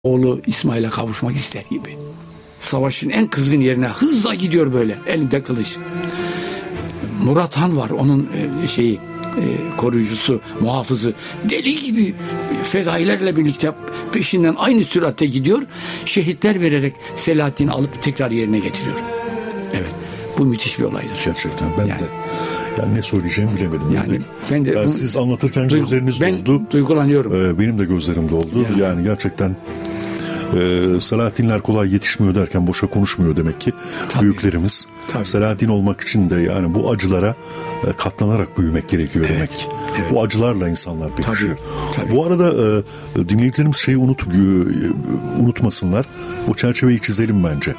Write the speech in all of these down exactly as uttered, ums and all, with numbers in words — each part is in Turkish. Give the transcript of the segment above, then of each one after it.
oğlu İsmail'e kavuşmak ister gibi. Savaşın en kızgın yerine hızla gidiyor böyle, elinde kılıç. Murat Han var, onun şeyi, koruyucusu, muhafızı, deli gibi fedailerle birlikte peşinden aynı süratte gidiyor. Şehitler vererek Selahaddin'i alıp tekrar yerine getiriyor. Evet, bu müthiş bir olaydır. Gerçekten ben yani. de yani ne söyleyeceğimi bilemedim. Yani ben de yani bu, siz anlatırken duygu, gözleriniz ben doldu. Duygulanıyorum. Ee, benim de gözlerim doldu. Yani, yani gerçekten e, Selahaddinler kolay yetişmiyor derken boşa konuşmuyor demek ki. Tabii. Büyüklerimiz. Tabii. Selahaddin olmak için de yani bu acılara e, katlanarak büyümek gerekiyor evet. demek ki. Evet. Bu acılarla insanlar pekişiyor. Tabii. Tabii. Bu arada e, dinleyicilerimiz şeyi unut, e, unutmasınlar. O çerçeveyi çizelim bence.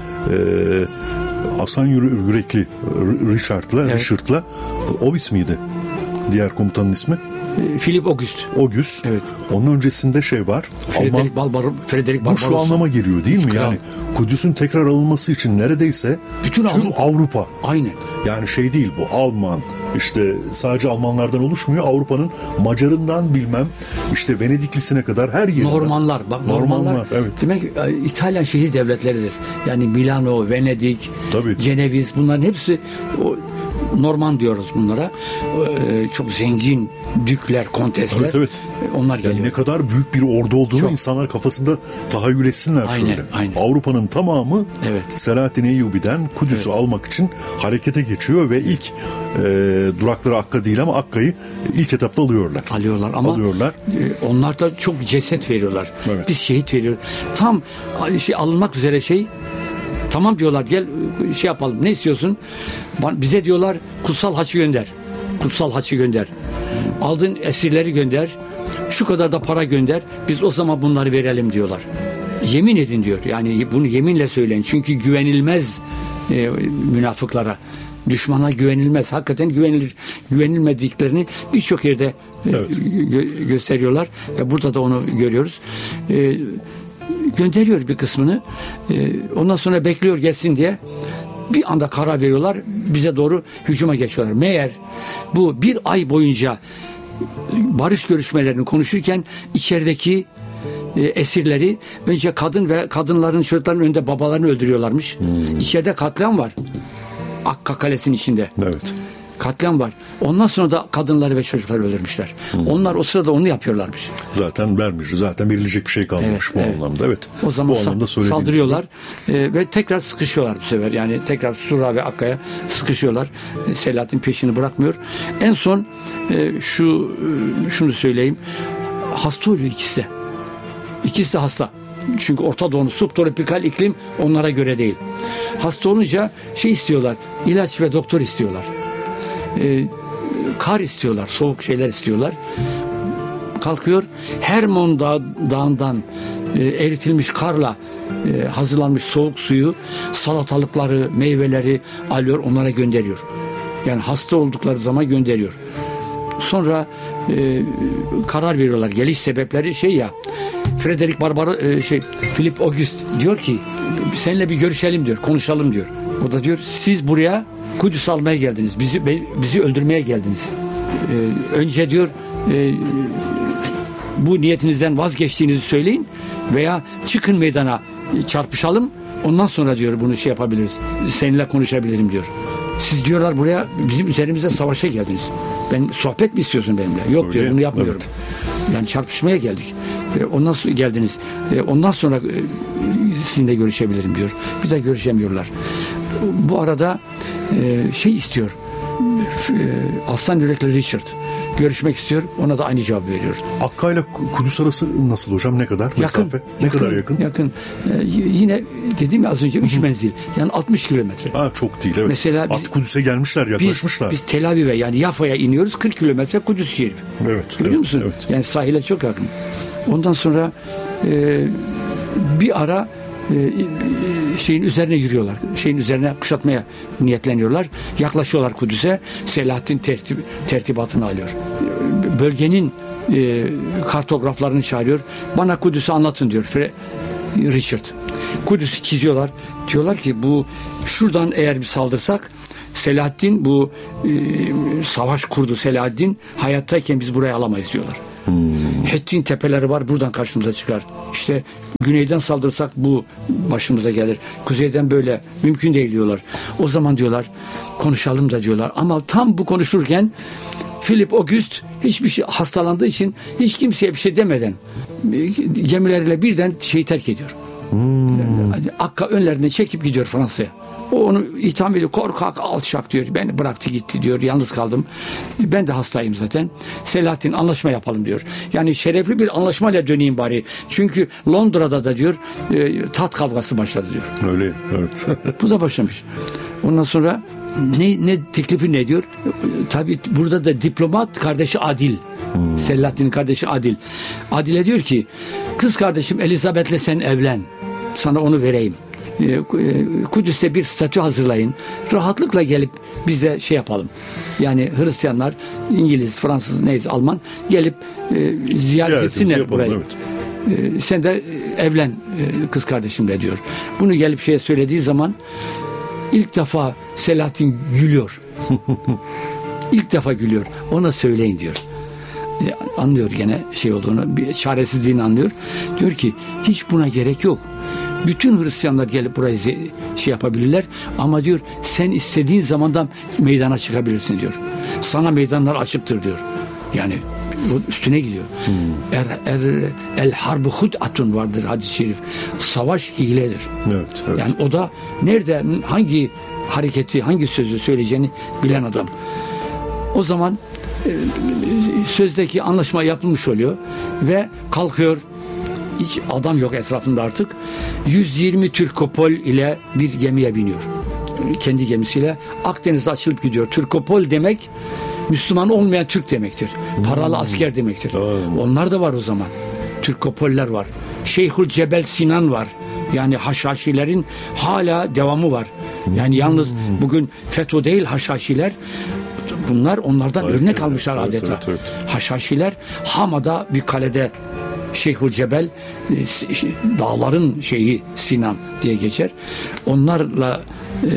Eee Hasan Yürekli Richard'la evet. Richard'la o ismiydi. Diğer komutanın ismi? Philip August. August. Evet. Onun öncesinde şey var. Frederick Barbaros. Frederick Bu şu anlama geliyor değil mi? Kral. Yani Kudüs'ün tekrar alınması için neredeyse bütün tüm Avrupa. Avrupa. Aynen. Yani şey değil bu. Alman, işte sadece Almanlardan oluşmuyor. Avrupa'nın Macarından bilmem işte Venediklisine kadar her yerinden. Normanlar. Bak Normanlar. Normanlar evet. Demek İtalyan şehir devletleridir. Yani Milano, Venedik, Tabii. Ceneviz, bunların hepsi o Norman diyoruz bunlara. Ee, çok zengin dükler, kontesler. Evet, evet. Onlar geliyor. Yani ne kadar büyük bir ordu olduğunu çok. insanlar kafasında tahayyül etsinler aynen, şöyle. Aynen. Avrupa'nın tamamı evet. Selahaddin Eyyubi'den Kudüs'ü evet. almak için harekete geçiyor ve ilk e, durakları Akka değil ama Akka'yı ilk etapta alıyorlar. Alıyorlar ama alıyorlar. E, onlar da çok ceset veriyorlar. Evet. Biz şehit veriyoruz. Tam şey alınmak üzere şey tamam diyorlar, gel şey yapalım, ne istiyorsun? Bize diyorlar kutsal haçı gönder. Kutsal haçı gönder. Aldığın esirleri gönder. Şu kadar da para gönder. Biz o zaman bunları verelim diyorlar. Yemin edin diyor. Yani bunu yeminle söyleyin. Çünkü güvenilmez e, münafıklara. Düşmana güvenilmez. Hakikaten güvenilir, güvenilmediklerini birçok yerde evet. gö- gösteriyorlar. Ve burada da onu görüyoruz. E, gönderiyor bir kısmını. Ee, ondan sonra bekliyor gelsin diye. Bir anda karar veriyorlar. Bize doğru hücuma geçiyorlar. Meğer bu bir ay boyunca barış görüşmelerini konuşurken içerideki e, esirleri önce kadın ve kadınların, çocukların önünde babalarını öldürüyorlarmış. Hmm. İçeride katliam var. Akka Kalesi'nin içinde. Evet. Katliam var. Ondan sonra da kadınları ve çocukları öldürmüşler. Hmm. Onlar o sırada onu yapıyorlarmış. Zaten vermiş. Zaten verilecek bir şey kalmamış evet, bu evet. anlamda. Evet. O zaman bu anlamda saldırıyorlar e, ve tekrar sıkışıyorlar bu sefer. Yani tekrar Sura ve Akka'ya sıkışıyorlar. E, Selahaddin peşini bırakmıyor. En son e, şu e, şunu söyleyeyim. Hasta oluyor ikisi de. İkisi de hasta. Çünkü Orta Doğu'nun subtropikal iklim onlara göre değil. Hasta olunca şey istiyorlar. İlaç ve doktor istiyorlar. Ee, kar istiyorlar, soğuk şeyler istiyorlar. Kalkıyor, Hermon Dağı, Dağı'ndan e, eritilmiş karla e, hazırlanmış soğuk suyu, salatalıkları, meyveleri alıyor, onlara gönderiyor. Yani hasta oldukları zaman gönderiyor. Sonra e, karar veriyorlar. Geliş sebepleri şey ya, Frederick Barbaros e, şey Philip August diyor ki seninle bir görüşelim diyor, konuşalım diyor. O da diyor siz buraya Kudüs almaya geldiniz. Bizi bizi öldürmeye geldiniz. Ee, önce diyor e, bu niyetinizden vazgeçtiğinizi söyleyin veya çıkın meydana çarpışalım. Ondan sonra diyor bunu şey yapabiliriz. Seninle konuşabilirim diyor. Siz diyorlar buraya bizim üzerimize savaşa geldiniz. Ben sohbet mi istiyorsun benimle? Yok diyor, bunu yapmıyorum. Evet. Yani çarpışmaya geldik. E, ondan sonra geldiniz. E, ondan sonra e, sizinle görüşebilirim diyor. Bir de görüşemiyorlar. Bu arada e, şey istiyor. E, Aslan Yürekli Richard görüşmek istiyor. Ona da aynı cevabı veriyor. Akka ile Kudüs arası nasıl hocam? Ne kadar? Yakın. Mesafe? Ne yakın, kadar yakın? Yakın. Ee, yine dediğim ya az önce üç menzil. Yani altmış kilometre. Ha, çok değil evet. Mesela biz, Kudüs'e gelmişler, yaklaşmışlar. Biz, biz Tel Aviv'e yani Yafa'ya iniyoruz. kırk kilometre Kudüs şehri. Evet. Görüyor evet, musun? Evet. Yani sahile çok yakın. Ondan sonra e, bir ara e, şeyin üzerine yürüyorlar. Şeyin üzerine kuşatmaya niyetleniyorlar. Yaklaşıyorlar Kudüs'e. Selahaddin tertib, tertibatını alıyor. Bölgenin e, kartograflarını çağırıyor. Bana Kudüs'ü anlatın diyor Fre, Richard. Kudüs'ü çiziyorlar. Diyorlar ki bu şuradan eğer bir saldırsak Selahaddin bu e, savaş kurdu Selahaddin hayattayken biz burayı alamayız diyorlar. Hmm. Hittin tepeleri var, buradan karşımıza çıkar. İşte güneyden saldırsak bu başımıza gelir. Kuzeyden böyle mümkün değil diyorlar. O zaman diyorlar konuşalım da diyorlar. Ama tam bu konuşurken Philip August hiçbir şey hastalandığı için hiç kimseye bir şey demeden gemileriyle birden şeyi terk ediyor. Hmm. Akka önlerinden çekip gidiyor Fransa'ya. O onu itham ediyor. Korkak, alçak diyor. Beni bıraktı gitti diyor. Yalnız kaldım. Ben de hastayım zaten. Selahattin anlaşma yapalım diyor. Yani şerefli bir anlaşmayla döneyim bari. Çünkü Londra'da da diyor e, tat kavgası başladı diyor. Öyle, evet. Bu da başlamış. Ondan sonra ne, ne teklifi ne diyor? Tabii burada da diplomat kardeşi Adil. Hmm. Selahattin'in kardeşi Adil. Adil'e diyor ki kız kardeşim Elizabeth'le sen evlen. Sana onu vereyim. Kudüs'te bir statü hazırlayın. Rahatlıkla gelip bize şey yapalım. Yani Hristiyanlar, İngiliz, Fransız, neyse Alman gelip e, ziyaret etsinler burayı. Evet. E, sen de evlen e, kız kardeşimle diyor. Bunu gelip şeye söylediği zaman ilk defa Selahattin gülüyor. İlk defa gülüyor. Ona söyleyin diyor. E, anlıyor gene şey olduğunu, bir çaresizliğini anlıyor. Diyor ki hiç buna gerek yok. Bütün Hristiyanlar gelip burayı şey yapabilirler ama diyor sen istediğin zamandan meydana çıkabilirsin diyor. Sana meydanlar açıktır diyor. Yani üstüne gidiyor. Hmm. Er, er, el harbu hud'atun vardır hadis-i şerif. Savaş hiledir. Evet, evet. Yani o da nerede hangi hareketi, hangi sözü söyleyeceğini bilen adam. O zaman e, sözdeki anlaşma yapılmış oluyor ve kalkıyor. Hiç adam yok etrafında artık. yüz yirmi Türkopol ile bir gemiye biniyor. Kendi gemisiyle Akdeniz'de açılıp gidiyor. Türkopol demek Müslüman olmayan Türk demektir. Paralı hmm. asker demektir. Hmm. Onlar da var o zaman. Türkopoller var. Şeyhül Cebel Sinan var. Yani Haşhaşilerin hala devamı var. Yani yalnız bugün FETÖ değil Haşhaşiler. Bunlar onlardan evet, örnek evet, almışlar evet, adeta. Evet, evet. Haşhaşiler Hama'da bir kalede Şeyhül Cebel dağların şeyhi Sinan diye geçer. Onlarla e,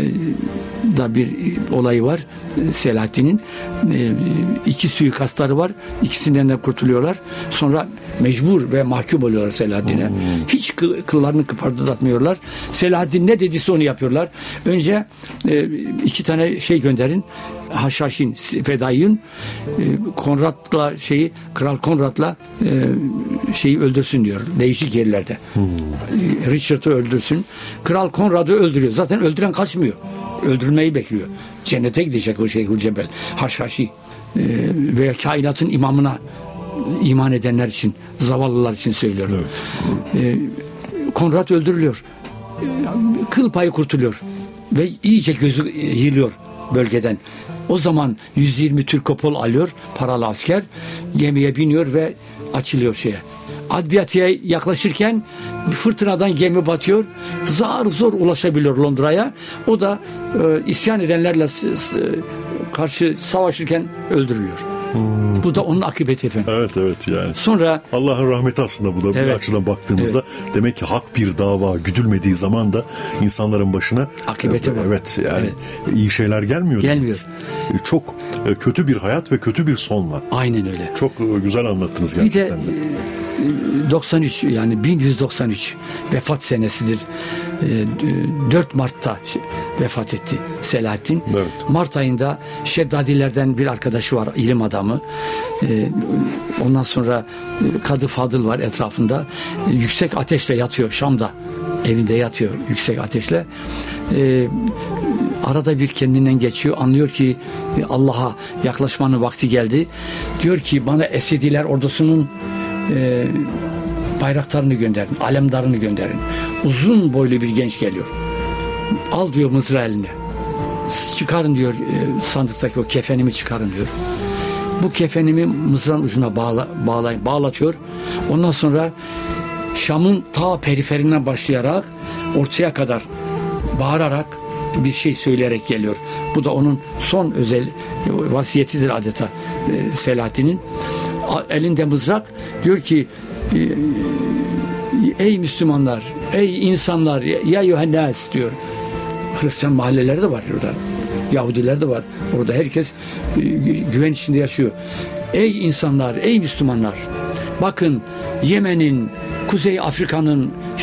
da bir olayı var. Selahattin'in e, iki suikastları var. İkisinden de kurtuluyorlar. Sonra mecbur ve mahkum oluyorlar Selahattin'e. Hmm. Hiç kıllarını kıpırdatmıyorlar. Selahattin ne dediyse onu yapıyorlar. Önce e, iki tane şey gönderin. Haşhaşin, Fedaiyun e, Konrad'la şeyi, Kral Konrad'la e, şeyi öldürsün diyor. Değişik yerlerde. Hmm. E, Richard'ı öldürsün. Kral Konrad'ı öldürüyor. Zaten öldüren kaçmıyor. Öldürmeyi bekliyor. Cennete gidecek o Şeyhül Cebel. Haşhaşi e, veya kainatın imamına iman edenler için, zavallılar için söylüyorum. Evet. E, Konrad öldürülüyor. E, kıl payı kurtuluyor. Ve iyice gözü yığılıyor bölgeden. O zaman yüz yirmi Türkopol alıyor, paralı asker, gemiye biniyor ve açılıyor şeye. Adriyatik'e yaklaşırken fırtınadan gemi batıyor. Zar zor ulaşabiliyor Londra'ya. O da e, isyan edenlerle e, karşı savaşırken öldürülüyor. Hmm. Bu da onun akıbeti efendim. Evet evet yani. Sonra Allah'ın rahmeti aslında bu da evet, bir açıdan baktığımızda evet. Demek ki hak bir dava güdülmediği zaman da insanların başına akıbeti e, var. Evet yani evet. iyi şeyler gelmiyor. Gelmiyor. Çok e, kötü bir hayat ve kötü bir sonla. Aynen öyle. Çok e, güzel anlattınız gerçekten de. de. doksan üç yani bin yüz doksan üç vefat senesidir. dört Mart'ta vefat etti Selahattin. Evet. Mart ayında Şeddadilerden bir arkadaşı var, ilim adamı. Ondan sonra Kadı Fadıl var etrafında. Yüksek ateşle yatıyor Şam'da. Evinde yatıyor yüksek ateşle. Arada bir kendinden geçiyor. Anlıyor ki Allah'a yaklaşmanın vakti geldi. Diyor ki bana Esediler ordusunun E, bayraklarını gönderin, alemdarını gönderin. Uzun boylu bir genç geliyor. Al diyor mızrağı eline. Çıkarın diyor e, sandıktaki o kefenimi çıkarın diyor. Bu kefenimi mızrağın ucuna bağla, bağlay, bağlatıyor. Ondan sonra Şam'ın ta periferinden başlayarak ortaya kadar bağırarak bir şey söyleyerek geliyor. Bu da onun son özel vasiyetidir adeta e, Selahattin'in. Elinde mızrak diyor ki ey Müslümanlar, ey insanlar, ya yuhennas diyor. Hristiyan mahalleleri de var orada. Yahudiler de var. Orada herkes güven içinde yaşıyor. Ey insanlar, ey Müslümanlar, bakın Yemen'in, Kuzey Afrika'nın,